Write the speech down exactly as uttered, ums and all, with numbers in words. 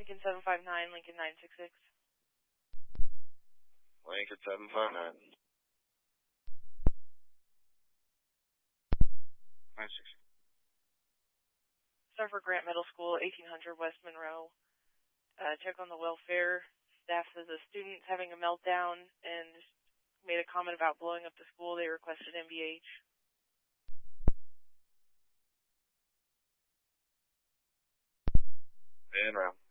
Lincoln seven five nine, Lincoln nine six six. Lincoln seven five nine. nine six six. Sir for Grant Middle School, eighteen hundred West Monroe. Uh, check on the welfare. Staff says a student's having a meltdown and made a comment about blowing up the school. They requested M B H. En route.